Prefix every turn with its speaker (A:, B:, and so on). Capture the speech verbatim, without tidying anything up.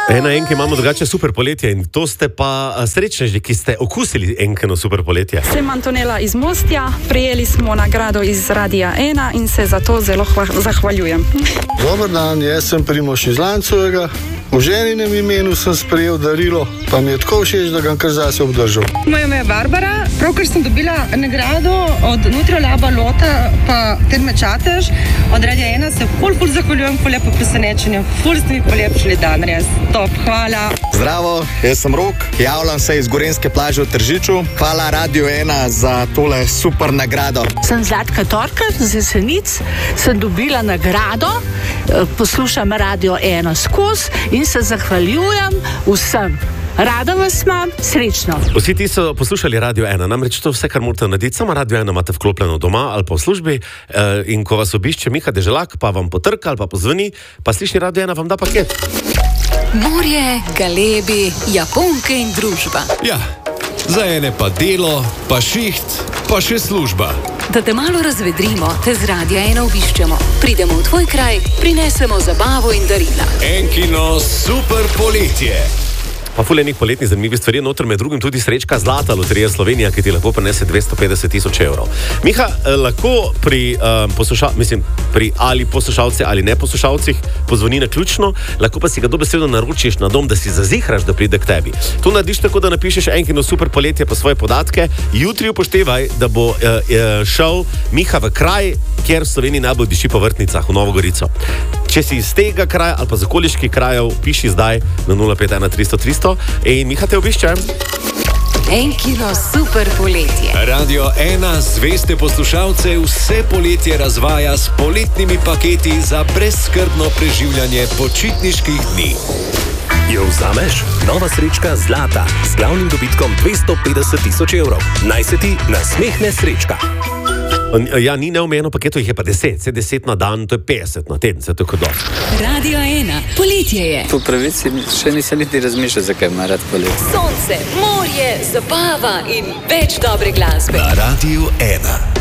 A: Ena enke imamo drugače super poletje in to ste pa srečneži, ki ste okusili enkeno super poletje.
B: Sem Antonela iz Mostja, prijeli smo nagrado iz Radia ena in se za to zelo hva- zahvaljujem.
C: Dobar dan, jaz sem Primož iz Lancovega. V ženinem imenu sem sprejel darilo, pa mi je tako všeč, da ga kar zase obdržal.
D: Moje ime je Barbara, pravkar sem dobila nagrado od Nutriolaba Lota pa Terme Čatež. Od Radia ena se ful, ful zahvaljujem, ful lepo presenečenje, ful ste mi polepšali dan, res top, hvala.
E: Zdravo, jaz sem Rok, javljam se iz Gorenjske plaže v Tržiču. Hvala Radio ena za tole super nagrado.
F: Sem Zlatka Torkar z Jesenic, sem dobila nagrado, poslušam Radio ena skozi in se zahvaljujem vsem. Rada vas imam, srečno.
A: Vsi ti so poslušali Radio ena, namreč to vse, kar morate narediti, samo Radio ena imate vklopljeno doma ali pa v službi in ko vas obišče Miha Deželak, pa vam potrka ali pa pozvoni, pa slišni Radio ena vam da paket.
G: Morje, galebi, Japonke in družba.
H: Ja, za ene pa delo, pa šiht, pa še služba.
G: Da te malo razvedrimo, te z Radia ena obiščemo. Pridemo v tvoj kraj, prinesemo zabavo in darila.
H: Enkino super poletje.
A: Pa ful enih poletnih zanimivih stvari, noter med drugim tudi srečka Zlata loterija Slovenija, ki ti lahko prinese dvesto petdeset tisoč evrov. Miha, eh, lahko pri um, posluša, mislim, pri ali poslušalci ali ne poslušalcih pozvoni na ključno, lahko pa si ga dobesedno naročiš na dom, da si zazihraš, da pride k tebi. To narediš tako, da napišeš enkino super poletje pa svoje podatke, jutri upoštevaj, da bo eh, eh, šel Miha v kraj, kjer v Sloveniji najbolj diši po vrtnicah, v Novo Gorico. Če si iz tega kraja ali pa z okoliških krajev, piši zdaj na nula pet ena tristo tristo in Miha te obišče.
G: Enkino super poletje.
H: Radio ena zveste poslušalce vse poletje razvaja s poletnimi paketi za brezskrbno preživljanje počitniških dni.
I: Jo vzameš? Nova srečka Zlata z glavnim dobitkom dvesto petdeset tisoč evrov. Naj se ti nasmehne srečka.
A: Ja, ni neomejeno paketov, jih je pa deset, se deset na dan, to je petdeset na teden, se to kot dosti.
G: Radio ena, poletje je.
J: Po pravici še nisem niti razmišljal, zakaj ima rad poletje.
G: Sonce, morje, zabava in več dobre glasbe.
H: Na Radio ena.